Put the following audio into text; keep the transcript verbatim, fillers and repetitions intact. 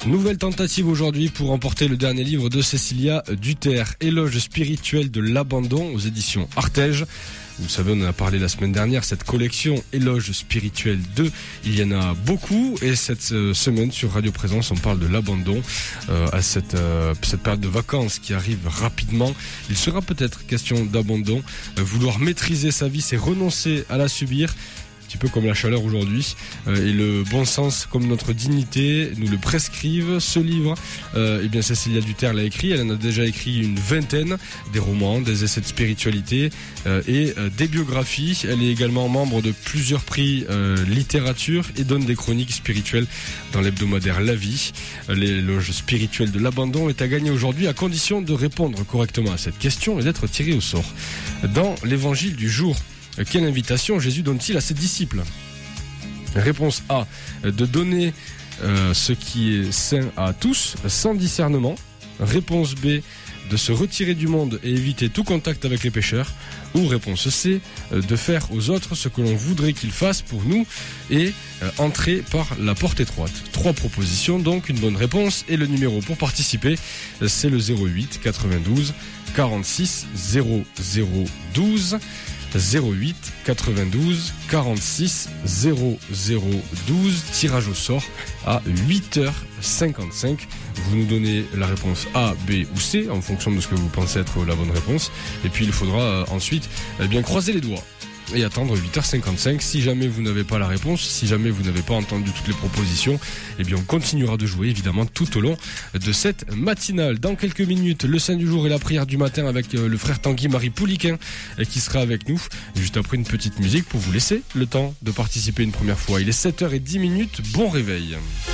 Nouvelle tentative aujourd'hui pour remporter le dernier livre de Cécilia Duterre, Éloge spirituel de l'abandon aux éditions Artege. Vous savez, on en a parlé la semaine dernière, cette collection Éloge spirituel deux, il y en a beaucoup et cette euh, semaine sur Radio Présence, on parle de l'abandon euh, à cette, euh, cette période de vacances qui arrive rapidement. Il sera peut-être question d'abandon, euh, vouloir maîtriser sa vie, c'est renoncer à la subir. Un petit peu comme la chaleur aujourd'hui euh, et le bon sens comme notre dignité nous le prescrivent. Ce livre, euh, eh bien Cécilia Duterre l'a écrit, elle en a déjà écrit une vingtaine, des romans, des essais de spiritualité euh, et euh, des biographies. Elle est également membre de plusieurs prix euh, littérature et donne des chroniques spirituelles dans l'hebdomadaire La Vie. L'éloge spirituel de l'abandon est à gagner aujourd'hui à condition de répondre correctement à cette question et d'être tiré au sort. Dans l'évangile du jour, quelle invitation Jésus donne-t-il à ses disciples? Réponse A, de donner euh, ce qui est saint à tous, sans discernement. Réponse B, de se retirer du monde et éviter tout contact avec les pécheurs. Ou réponse C, de faire aux autres ce que l'on voudrait qu'ils fassent pour nous et euh, entrer par la porte étroite. Trois propositions, donc une bonne réponse. Et le numéro pour participer, c'est le zéro huit quatre-vingt-douze quarante-six zéro zéro douze. zéro huit quatre-vingt-douze quarante-six zéro zéro douze, tirage au sort à huit heures cinquante-cinq. Vous nous donnez la réponse A, B ou C en fonction de ce que vous pensez être la bonne réponse. Et puis il faudra euh, ensuite eh bien croiser les doigts et attendre huit heures cinquante-cinq. Si jamais vous n'avez pas la réponse, si jamais vous n'avez pas entendu toutes les propositions, eh bien on continuera de jouer évidemment tout au long de cette matinale. Dans quelques minutes, le Saint du jour et la prière du matin avec le frère Tanguy Marie Pouliquin qui sera avec nous juste après une petite musique pour vous laisser le temps de participer une première fois. Il est sept heures dix minutes, bon réveil.